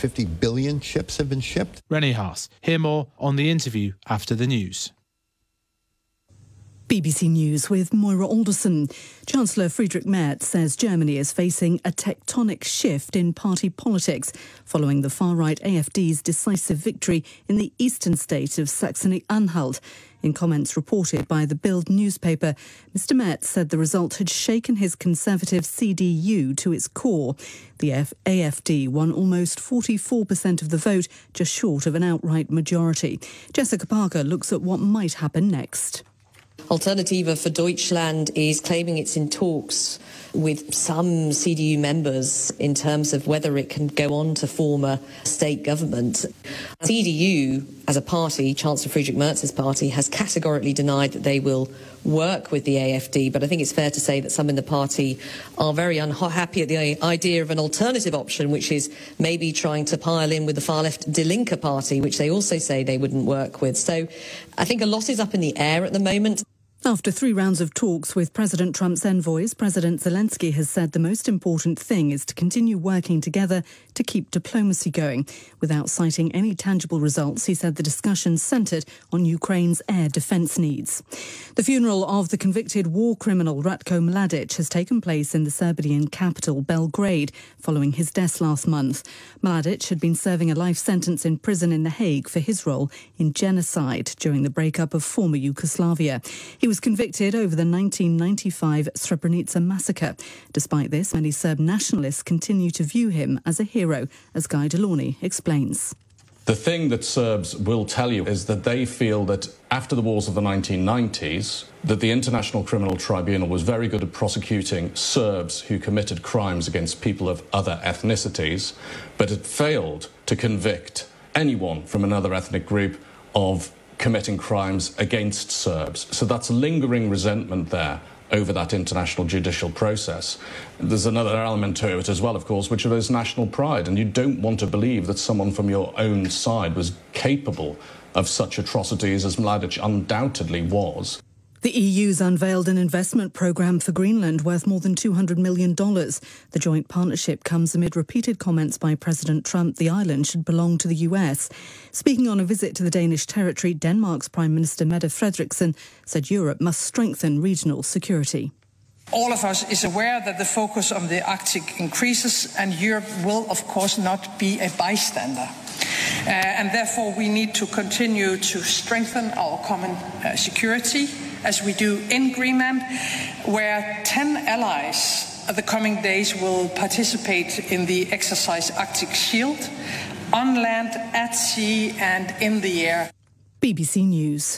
50 billion chips have been shipped. Rennie Haas. Hear more on the interview after the news. BBC News with Moira Alderson. Chancellor Friedrich Merz says Germany is facing a tectonic shift in party politics following the far-right AfD's decisive victory in the eastern state of Saxony-Anhalt. In comments reported by the Bild newspaper, Mr Merz said the result had shaken his conservative CDU to its core. The AfD won almost 44% of the vote, just short of an outright majority. Jessica Parker looks at what might happen next. Alternative for Deutschland is claiming it's in talks with some CDU members in terms of whether it can go on to form a state government. CDU, as a party, Chancellor Friedrich Merz's party, has categorically denied that they will work with the AfD, but I think it's fair to say that some in the party are very unhappy at the idea of an alternative option, which is maybe trying to pile in with the far-left Die Linke party, which they also say they wouldn't work with. So I think a lot is up in the air at the moment. After 3 rounds of talks with President Trump's envoys, President Zelensky has said the most important thing is to continue working together to keep diplomacy going. Without citing any tangible results, he said the discussions centred on Ukraine's air defence needs. The funeral of the convicted war criminal Ratko Mladic has taken place in the Serbian capital, Belgrade, following his death last month. Mladic had been serving a life sentence in prison in The Hague for his role in genocide during the breakup of former Yugoslavia. He was convicted over the 1995 Srebrenica massacre. Despite this, many Serb nationalists continue to view him as a hero, as Guy Delorney explains. The thing that Serbs will tell you is that they feel that after the wars of the 1990s, that the International Criminal Tribunal was very good at prosecuting Serbs who committed crimes against people of other ethnicities, but it failed to convict anyone from another ethnic group of committing crimes against Serbs. So that's lingering resentment there over that international judicial process. There's another element to it as well, of course, which is national pride, and you don't want to believe that someone from your own side was capable of such atrocities as Mladic undoubtedly was. The EU's unveiled an investment programme for Greenland worth more than $200 million. The joint partnership comes amid repeated comments by President Trump the island should belong to the US. Speaking on a visit to the Danish territory, Denmark's Prime Minister Mette Frederiksen said Europe must strengthen regional security. All of us is aware that the focus on the Arctic increases, and Europe will, of course, not be a bystander. And therefore, we need to continue to strengthen our common security, as we do in Greenland, where 10 allies the coming days will participate in the exercise Arctic Shield, on land, at sea and in the air. BBC News.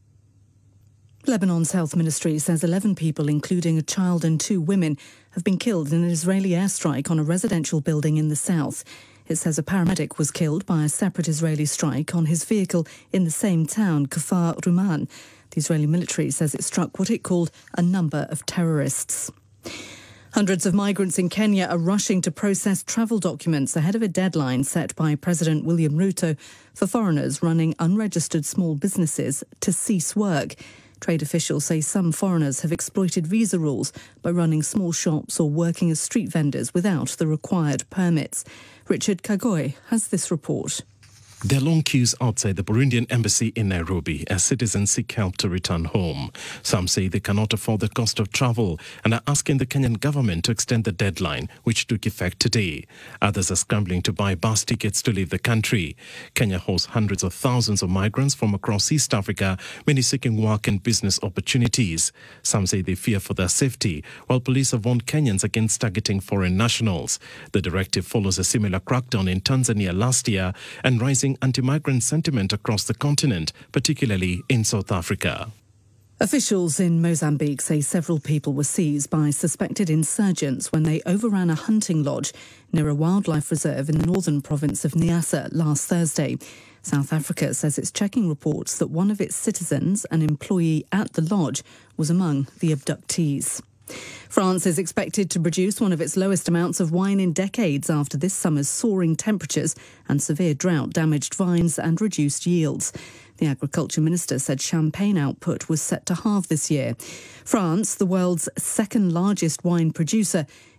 Lebanon's health ministry says 11 people, including a child and 2 women, have been killed in an Israeli airstrike on a residential building in the south. It says a paramedic was killed by a separate Israeli strike on his vehicle in the same town, Kfar Ruman. The Israeli military says it struck what it called a number of terrorists. Hundreds of migrants in Kenya are rushing to process travel documents ahead of a deadline set by President William Ruto for foreigners running unregistered small businesses to cease work. Trade officials say some foreigners have exploited visa rules by running small shops or working as street vendors without the required permits. Richard Kagoi has this report. There are long queues outside the Burundian embassy in Nairobi as citizens seek help to return home. Some say they cannot afford the cost of travel and are asking the Kenyan government to extend the deadline, which took effect today. Others are scrambling to buy bus tickets to leave the country. Kenya hosts hundreds of thousands of migrants from across East Africa, many seeking work and business opportunities. Some say they fear for their safety, while police have warned Kenyans against targeting foreign nationals. The directive follows a similar crackdown in Tanzania last year and rising anti-migrant sentiment across the continent, particularly in South Africa. Officials in Mozambique say several people were seized by suspected insurgents when they overran a hunting lodge near a wildlife reserve in the northern province of Niassa last Thursday. South Africa says it's checking reports that one of its citizens, an employee at the lodge, was among the abductees. France is expected to produce one of its lowest amounts of wine in decades after this summer's soaring temperatures and severe drought damaged vines and reduced yields. The agriculture minister said champagne output was set to halve this year. France, the world's second largest wine producer,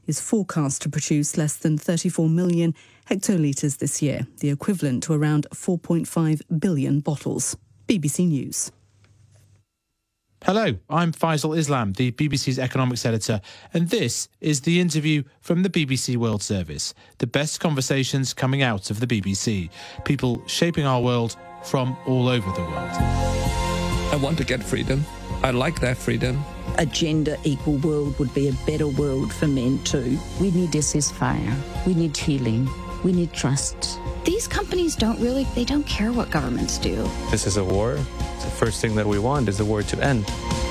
is forecast to produce less than 34 million hectolitres this year, the equivalent to around 4.5 billion bottles. BBC News. Hello, I'm Faisal Islam, the BBC's economics editor, and this is The Interview from the BBC World Service, the best conversations coming out of the BBC, people shaping our world from all over the world. I want to get freedom. I like that freedom. A gender-equal world would be a better world for men too. We need a ceasefire. We need healing. We need trust. These companies don't care what governments do. This is a war. The first thing that we want is the war to end.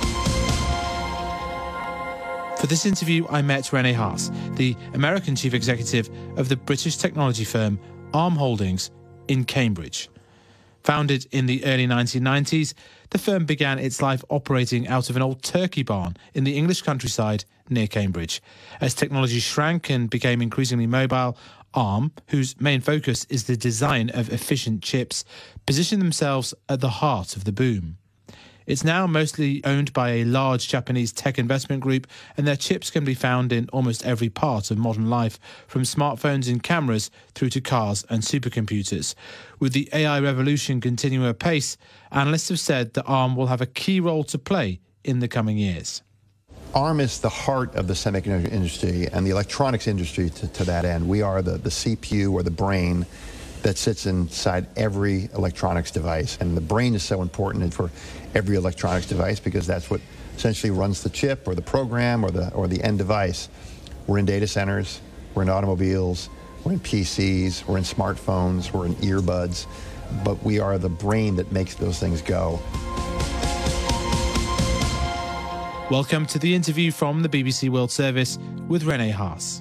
For this interview, I met Rene Haas, the American chief executive of the British technology firm Arm Holdings in Cambridge. Founded in the early 1990s, the firm began its life operating out of an old turkey barn in the English countryside near Cambridge. As technology shrank and became increasingly mobile, Arm, whose main focus is the design of efficient chips, positioned themselves at the heart of the boom. It's now mostly owned by a large Japanese tech investment group, and their chips can be found in almost every part of modern life, from smartphones and cameras through to cars and supercomputers. With the AI revolution continuing apace, analysts have said that Arm will have a key role to play in the coming years. ARM is the heart of the semiconductor industry and the electronics industry to that end. We are the CPU or the brain that sits inside every electronics device. And the brain is so important for every electronics device because that's what essentially runs the chip or the program or the end device. We're in data centers, we're in automobiles, we're in PCs, we're in smartphones, we're in earbuds, but we are the brain that makes those things go. Welcome to the interview from the BBC World Service with Rene Haas.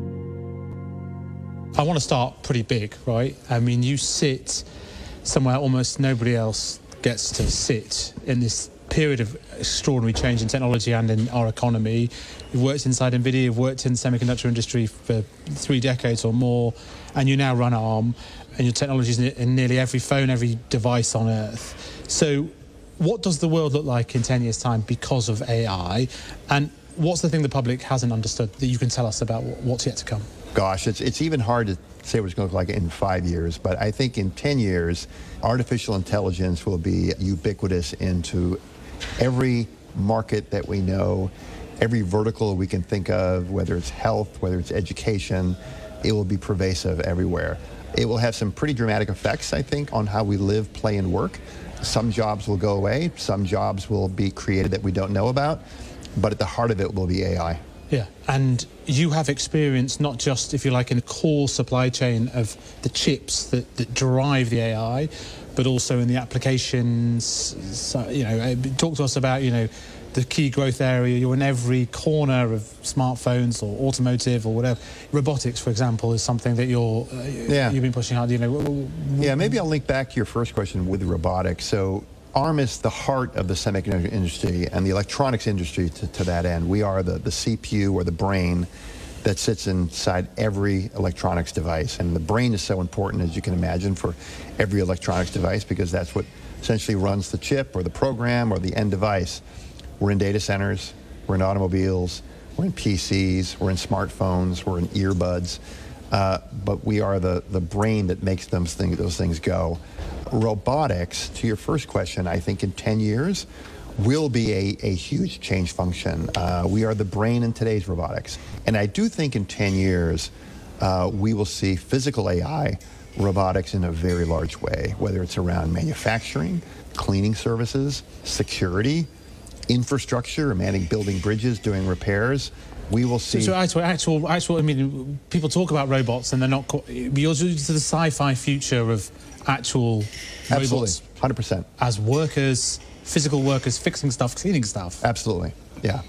I want to start pretty big, right? I mean, you sit somewhere almost nobody else gets to sit in this period of extraordinary change in technology and in our economy. You've worked inside NVIDIA, you've worked in the semiconductor industry for 3 decades or more, and you now run Arm, and your technology is in nearly every phone, every device on Earth. So what does the world look like in 10 years' time because of AI? And what's the thing the public hasn't understood that you can tell us about what's yet to come? Gosh, it's even hard to say what it's going to look like in 5 years, but I think in 10 years, artificial intelligence will be ubiquitous into every market that we know, every vertical we can think of, whether it's health, whether it's education. It will be pervasive everywhere. It will have some pretty dramatic effects, I think, on how we live, play, and work. Some jobs will go away, some jobs will be created that we don't know about, but at the heart of it will be AI. Yeah, and you have experience not just, if you like, in the core supply chain of the chips that drive the AI, but also in the applications. So, talk to us about, the key growth area. You're in every corner of smartphones or automotive or whatever. Robotics, for example, is something that you've been pushing hard. Yeah, maybe I'll link back to your first question with robotics. So ARM is the heart of the semiconductor industry and the electronics industry to that end. We are the CPU or the brain that sits inside every electronics device. And the brain is so important, as you can imagine, for every electronics device because that's what essentially runs the chip or the program or the end device. We're in data centers, we're in automobiles, we're in PCs, we're in smartphones, we're in earbuds, but we are the brain that makes those things go. Robotics, to your first question, I think in 10 years will be a huge change function. We are the brain in today's robotics. And I do think in 10 years we will see physical AI robotics in a very large way, whether it's around manufacturing, cleaning services, security, infrastructure, manning building bridges, doing repairs. We will see. So actual. I mean, people talk about robots, and they're not. You're to the sci-fi future of actual robots. Absolutely, 100%. As workers, physical workers, fixing stuff, cleaning stuff. Absolutely, yeah,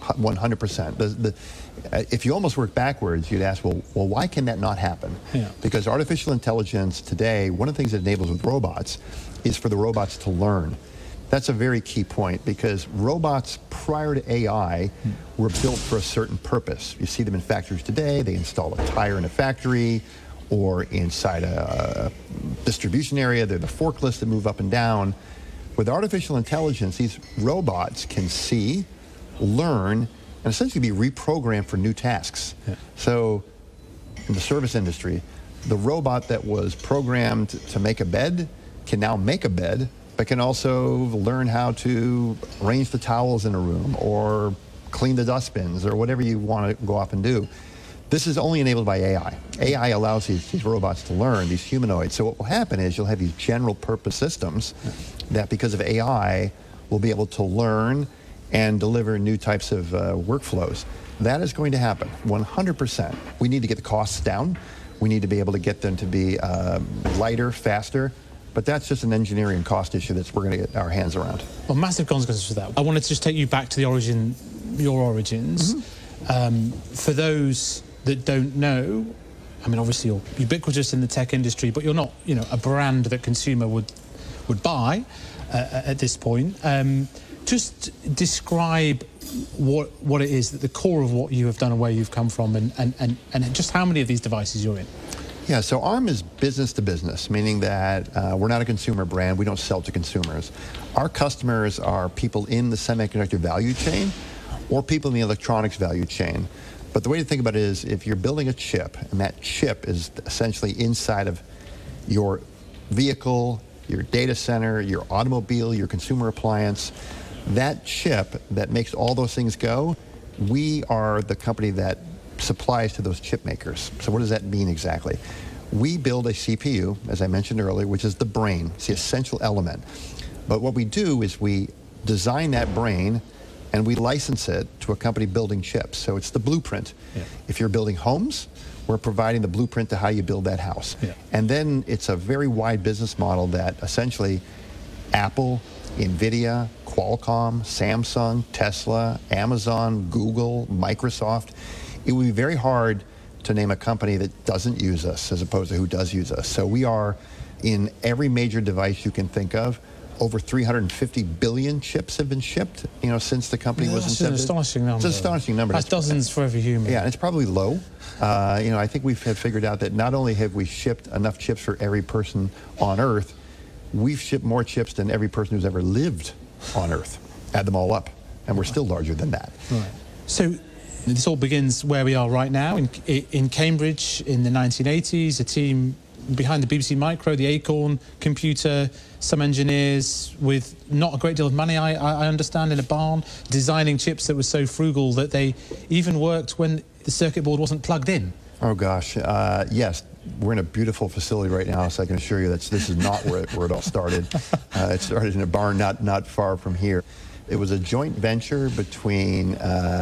100%. If you almost work backwards, you'd ask, well, why can that not happen? Yeah. Because artificial intelligence today, one of the things it enables with robots is for the robots to learn. That's a very key point because robots prior to AI were built for a certain purpose. You see them in factories today. They install a tire in a factory or inside a distribution area. They're the forklifts that move up and down. With artificial intelligence, these robots can see, learn, and essentially be reprogrammed for new tasks. Yeah. So in the service industry, the robot that was programmed to make a bed can now make a bed, but can also learn how to arrange the towels in a room or clean the dustbins or whatever you want to go off and do. This is only enabled by AI. AI allows these robots to learn, these humanoids. So what will happen is you'll have these general purpose systems that, because of AI, will be able to learn and deliver new types of workflows. That is going to happen, 100%. We need to get the costs down. We need to be able to get them to be lighter, faster. But that's just an engineering cost issue that we're going to get our hands around. Well, massive consequences for that. I wanted to just take you back to your origins. Mm-hmm. For those that don't know, I mean, obviously you're ubiquitous in the tech industry, but you're not, a brand that consumer would buy at this point. Just describe what it is, that the core of what you have done and where you've come from, and just how many of these devices you're in. Yeah, so ARM is business to business, meaning that we're not a consumer brand. We don't sell to consumers. Our customers are people in the semiconductor value chain or people in the electronics value chain. But the way to think about it is, if you're building a chip, and that chip is essentially inside of your vehicle, your data center, your automobile, your consumer appliance, that chip that makes all those things go, we are the company that supplies to those chip makers. So what does that mean exactly? We build a CPU, as I mentioned earlier, which is the brain. It's the essential element. But what we do is we design that brain and we license it to a company building chips. So it's the blueprint. Yeah. If you're building homes, we're providing the blueprint to how you build that house. Yeah. And then it's a very wide business model that essentially Apple, NVIDIA, Qualcomm, Samsung, Tesla, Amazon, Google, Microsoft, it would be very hard to name a company that doesn't use us as opposed to who does use us. So we are in every major device you can think of. Over 350 billion chips have been shipped, since the company was incepted. That's an astonishing number. It's an astonishing number. That's dozens for every human. Yeah, and it's probably low. I think we've figured out that not only have we shipped enough chips for every person on Earth, we've shipped more chips than every person who's ever lived on Earth. Add them all up, and we're still larger than that. Right. So this all begins where we are right now, in Cambridge in the 1980s, a team behind the BBC Micro, the Acorn computer, some engineers with not a great deal of money, I understand, in a barn, designing chips that were so frugal that they even worked when the circuit board wasn't plugged in. Oh gosh, yes. We're in a beautiful facility right now, so I can assure you that this is not where it all started. It started in a barn not far from here. It was a joint venture between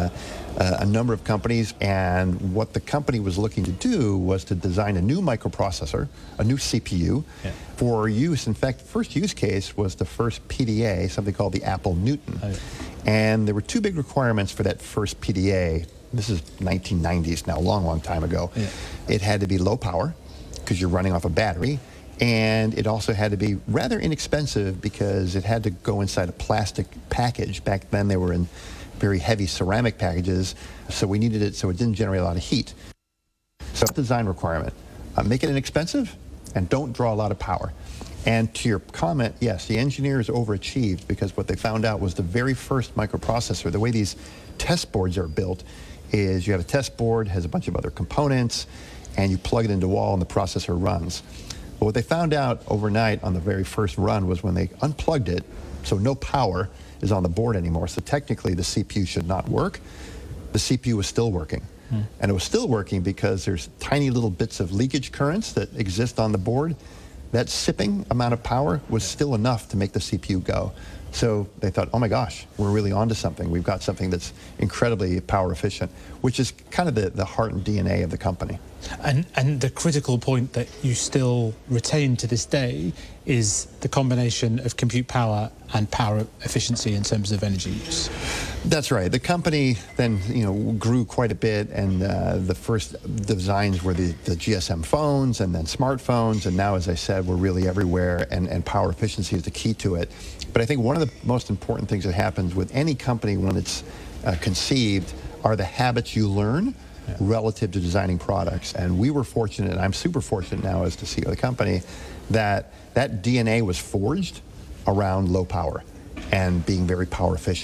a number of companies, and what the company was looking to do was to design a new microprocessor, a new CPU, for use. In fact, the first use case was the first PDA, something called the Apple Newton. Oh, yeah. And there were two big requirements for that first PDA. This is 1990s now, a long time ago. Yeah. It had to be low power, because you're running off a battery. And it also had to be rather inexpensive because it had to go inside a plastic package. Back then they were in very heavy ceramic packages, so we needed it so it didn't generate a lot of heat. So design requirement, make it inexpensive and don't draw a lot of power. And to your comment, yes, the engineers overachieved, because what they found out was the very first microprocessor, the way these test boards are built is you have a test board, has a bunch of other components, and you plug it into a wall and the processor runs. But what they found out overnight on the very first run was when they unplugged it, so no power is on the board anymore, so technically the CPU should not work. The CPU was still working. And it was still working because there's tiny little bits of leakage currents that exist on the board. That sipping amount of power was still enough to make the CPU go. So they thought, oh my gosh, we're really onto something. We've got something that's incredibly power efficient, which is kind of the heart and DNA of the company. And the critical point that you still retain to this day is the combination of compute power and power efficiency in terms of energy use. That's right. The company then, grew quite a bit, and the first designs were the GSM phones and then smartphones, and now, as I said, we're really everywhere, and power efficiency is the key to it. But I think one of the most important things that happens with any company when it's conceived are the habits you learn relative to designing products. And we were fortunate, and I'm super fortunate now as the CEO of the company, that DNA was forged around low power and being very power efficient.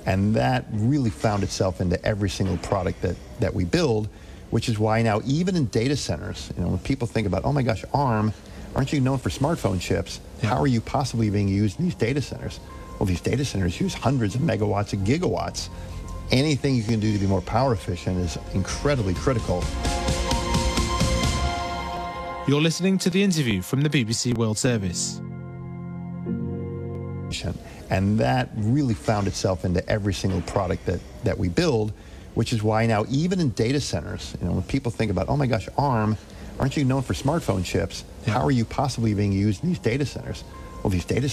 And that really found itself into every single product that we build, which is why now even in data centers, when people think about, oh my gosh, ARM, aren't you known for smartphone chips? Yeah. How are you possibly being used in these data centers? Well, these data centers use hundreds of megawatts and gigawatts. Anything you can do to be more power efficient is incredibly critical. You're listening to the interview from the BBC World Service. And that really found itself into every single product that we build, which is why now even in data centers, when people think about, oh my gosh, ARM, aren't you known for smartphone chips? Yeah. How are you possibly being used in these data centers? Well, these data